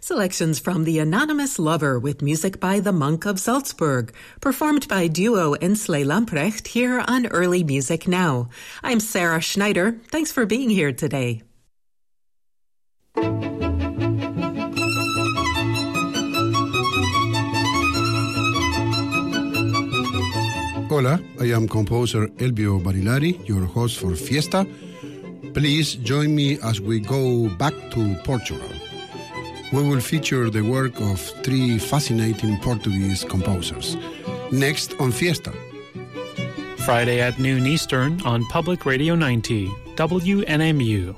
Selections from The Anonymous Lover with music by the Monk of Salzburg, performed by duo Ensley Lamprecht here on Early Music Now. I'm Sarah Schneider. Thanks for being here today. Hola, I am composer Elvio Barilari, your host for Fiesta. Please join me as we go back to Portugal. We will feature the work of three fascinating Portuguese composers. Next on Fiesta. Friday at noon Eastern on Public Radio 90, WNMU.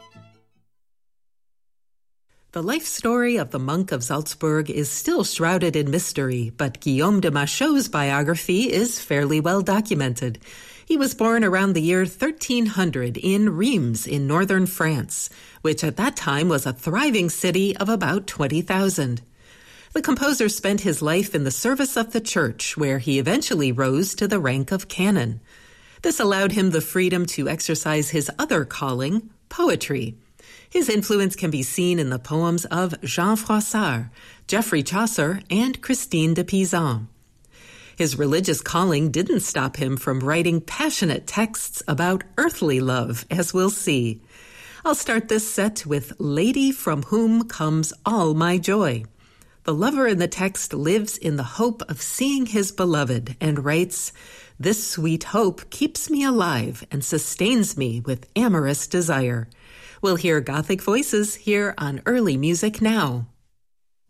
The life story of the Monk of Salzburg is still shrouded in mystery, but Guillaume de Machaut's biography is fairly well documented. He was born around the year 1300 in Reims in northern France, which at that time was a thriving city of about 20,000. The composer spent his life in the service of the church, where he eventually rose to the rank of canon. This allowed him the freedom to exercise his other calling, poetry. His influence can be seen in the poems of Jean Froissart, Geoffrey Chaucer, and Christine de Pizan. His religious calling didn't stop him from writing passionate texts about earthly love, as we'll see. I'll start this set with Lady from Whom Comes All My Joy. The lover in the text lives in the hope of seeing his beloved and writes, "This sweet hope keeps me alive and sustains me with amorous desire." We'll hear Gothic voices here on Early Music Now.